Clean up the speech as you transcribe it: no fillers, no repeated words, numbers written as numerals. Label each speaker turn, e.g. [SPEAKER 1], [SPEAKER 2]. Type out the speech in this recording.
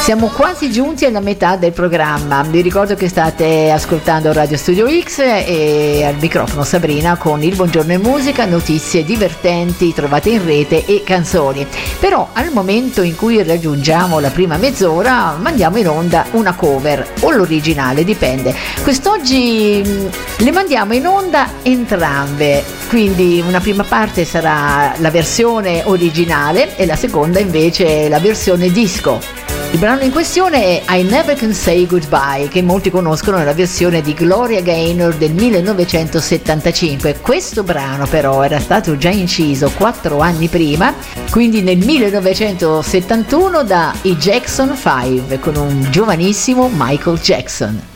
[SPEAKER 1] Siamo quasi giunti alla metà del programma. Vi ricordo che state ascoltando Radio Studio X e al microfono Sabrina con il Buongiorno e Musica, notizie divertenti trovate in rete e canzoni. Però al momento in cui raggiungiamo la prima mezz'ora mandiamo in onda una cover o l'originale, dipende. Quest'oggi le mandiamo in onda entrambe, quindi una prima parte sarà la versione originale e la seconda invece la versione disco. Il brano in questione è I Never Can Say Goodbye, che molti conoscono nella versione di Gloria Gaynor del 1975. Questo brano però era stato già inciso 4 anni prima, quindi nel 1971 da i Jackson 5 con un giovanissimo Michael Jackson.